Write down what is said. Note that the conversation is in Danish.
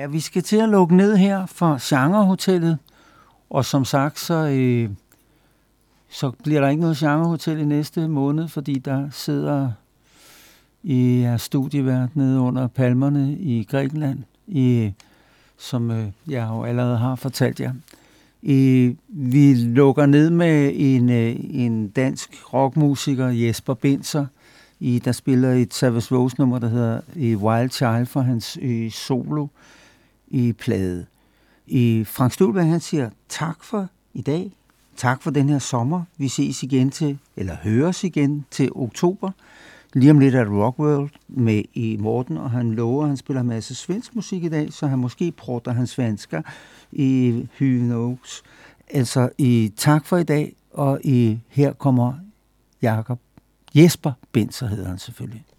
Ja, vi skal til at lukke ned her for Genrehotellet, og som sagt, så bliver der ikke noget Genrehotel i næste måned, fordi der sidder i jeres studievært nede under palmerne i Grækenland, som jeg jo allerede har fortalt jer. Vi lukker ned med en dansk rockmusiker, Jesper Binzer, der spiller et Savage Rose-nummer, der hedder Wild Child, for hans solo i plade. Frank Stulberg, han siger tak for i dag, tak for den her sommer. Vi ses igen høres igen til oktober. Lige om lidt er Rockworld med i Morten, og han lover, at han spiller en masse svensk musik i dag, så han måske prater hans svensker i Who Knows. Altså, tak for i dag, og her kommer Jesper Binzer hedder han selvfølgelig.